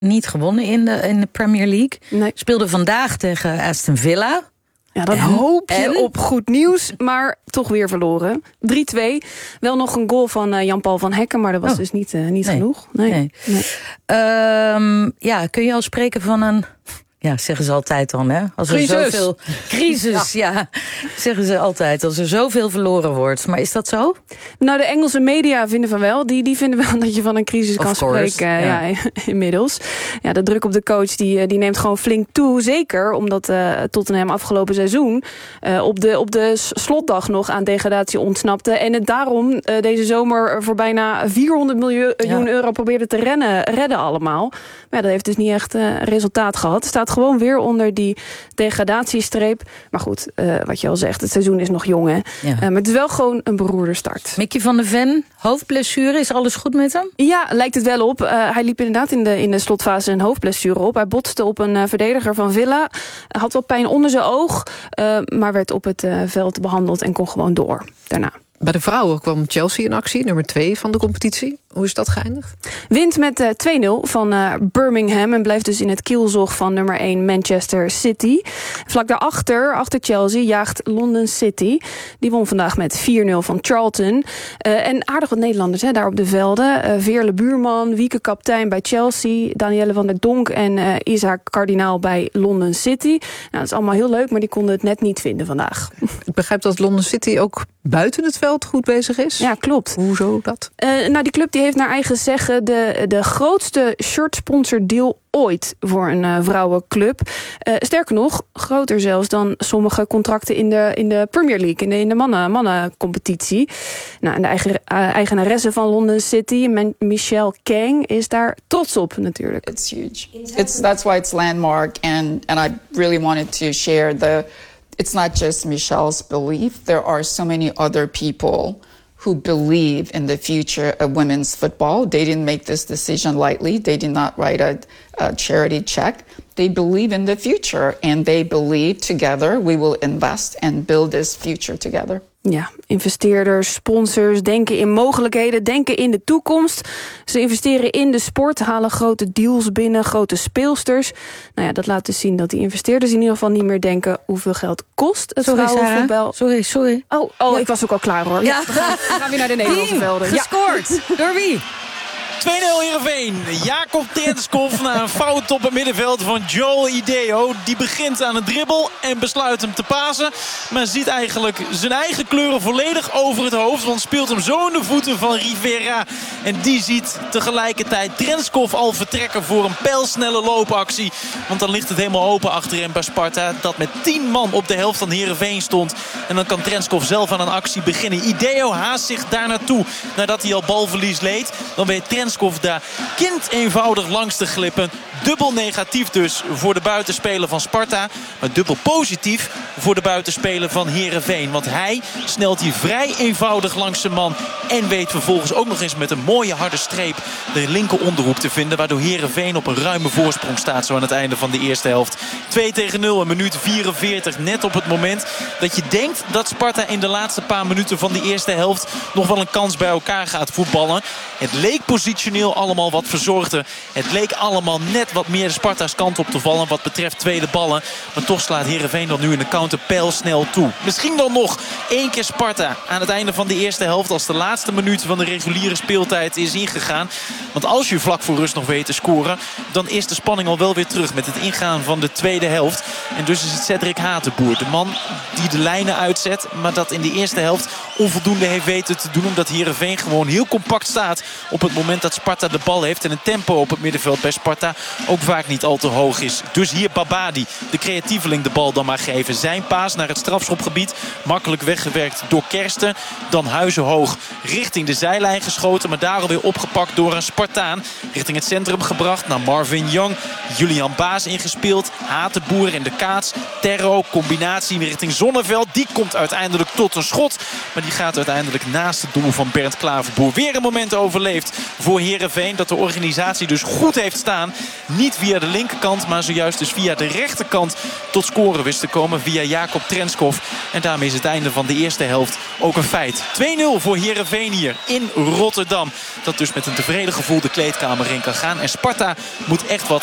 niet gewonnen in de Premier League. Nee. Speelde vandaag tegen Aston Villa. Ja, dan hoop je op goed nieuws, maar toch weer verloren. 3-2. Wel nog een goal van Jan-Paul van Hekken, maar dat was dus niet genoeg. Nee. Kun je al spreken van een... Ja, zeggen ze altijd dan, hè? Als er zoveel crisis, zeggen ze altijd. Als er zoveel verloren wordt. Maar is dat zo? Nou, de Engelse media vinden van wel. Die vinden wel dat je van een crisis kan spreken. Inmiddels. Ja, de druk op de coach die neemt gewoon flink toe. Zeker omdat Tottenham afgelopen seizoen op de slotdag nog aan degradatie ontsnapte. En het daarom deze zomer voor bijna 400 miljoen euro probeerde te redden allemaal. Maar ja, dat heeft dus niet echt resultaat gehad. Staat gewoon weer onder die degradatiestreep. Maar goed, wat je al zegt, het seizoen is nog jong, hè? Ja. Maar het is wel gewoon een beroerde start. Mickey van de Ven, hoofdblessure, is alles goed met hem? Ja, lijkt het wel op. Hij liep inderdaad in de slotfase een hoofdblessure op. Hij botste op een verdediger van Villa. Had wel pijn onder zijn oog, maar werd op het veld behandeld en kon gewoon door daarna. Bij de vrouwen kwam Chelsea in actie, nummer 2 van de competitie. Hoe is dat geëindigd? Wint met 2-0 van Birmingham en blijft dus in het kielzog van nummer 1 Manchester City. Vlak daarachter, achter Chelsea, jaagt London City. Die won vandaag met 4-0 van Charlton. En aardig wat Nederlanders daar op de velden. Veerle Buurman, Wieke kaptein bij Chelsea, Danielle van der Donk en Isaac Kardinaal bij London City. Nou, dat is allemaal heel leuk, maar die konden het net niet vinden vandaag. Ik begrijp dat London City ook buiten het veld goed bezig is. Ja, klopt. Hoezo dat? Die club die heeft naar eigen zeggen de grootste shirtsponsor-deal ooit voor een vrouwenclub. Sterker nog, groter zelfs dan sommige contracten in de Premier League, in de mannencompetitie. Nou, en de eigenaresse van London City, Michelle Kang, is daar trots op natuurlijk. It's huge. That's why it's landmark, and I really wanted to share it's not just Michelle's belief. There are so many other people who believe in the future of women's football. They didn't make this decision lightly. They did not write a charity check. They believe in the future, and they believe together we will invest and build this future together. Ja, investeerders, sponsors denken in mogelijkheden, denken in de toekomst. Ze investeren in de sport, halen grote deals binnen, grote speelsters. Nou ja, dat laat dus zien dat die investeerders in ieder geval niet meer denken hoeveel geld kost het vrouwenvoetbal. Sorry. Oh, ik was ook al klaar, hoor. Ja. We gaan weer naar de Nederlandse velden. Gescoord. Door wie? 2-0 Heerenveen. Jacob Trenskov na een fout op het middenveld van Joel Ideo. Die begint aan een dribbel en besluit hem te pasen. Maar ziet eigenlijk zijn eigen kleuren volledig over het hoofd. Want speelt hem zo in de voeten van Rivera. En die ziet tegelijkertijd Trenskov al vertrekken voor een pijlsnelle loopactie. Want dan ligt het helemaal open achter hem bij Sparta. Dat met 10 man op de helft van Heerenveen stond. En dan kan Trenskov zelf aan een actie beginnen. Ideo haast zich daar naartoe nadat hij al balverlies leed. Dan weet Trenskov daar kind eenvoudig langs te glippen. Dubbel negatief dus voor de buitenspeler van Sparta. Maar dubbel positief voor de buitenspeler van Heerenveen. Want hij snelt hier vrij eenvoudig langs zijn man. En weet vervolgens ook nog eens met een mooie harde streep de linker onderhoek te vinden. Waardoor Heerenveen op een ruime voorsprong staat zo aan het einde van de eerste helft. 2-0, een minuut 44. Net op het moment dat je denkt dat Sparta in de laatste paar minuten van de eerste helft nog wel een kans bij elkaar gaat voetballen. Het leek positioneel allemaal wat verzorgder. Het leek allemaal net wat meer de Sparta's kant op te vallen wat betreft tweede ballen. Maar toch slaat Heerenveen dan nu in de counter pijlsnel toe. Misschien dan nog 1 keer Sparta aan het einde van de eerste helft als de laatste minuut van de reguliere speeltijd is ingegaan. Want als je vlak voor rust nog weet te scoren, dan is de spanning al wel weer terug met het ingaan van de tweede helft. En dus is het Cedric Hatenboer, de man die de lijnen uitzet, maar dat in de eerste helft onvoldoende heeft weten te doen, omdat Heerenveen gewoon heel compact staat op het moment dat Sparta de bal heeft. En een tempo op het middenveld bij Sparta ook vaak niet al te hoog is. Dus hier Babadi, de creatieveling, de bal dan maar geven. Zijn paas naar het strafschopgebied. Makkelijk weggewerkt door Kersten. Dan Huizenhoog richting de zijlijn geschoten. Maar daar alweer opgepakt door een Spartaan. Richting het centrum gebracht naar Marvin Young. Julian Baas ingespeeld. Hatenboer in de kaats. Terro, combinatie richting Zonneveld. Die komt uiteindelijk tot een schot. Maar die gaat uiteindelijk naast het doel van Bernd Klaverboer. Weer een moment overleefd voor Heerenveen. Dat de organisatie dus goed heeft staan. Niet via de linkerkant, maar zojuist dus via de rechterkant tot scoren wist te komen. Via Jacob Trenskov. En daarmee is het einde van de eerste helft ook een feit. 2-0 voor Heerenveen hier in Rotterdam. Dat dus met een tevreden gevoel de kleedkamer in kan gaan. En Sparta moet echt wat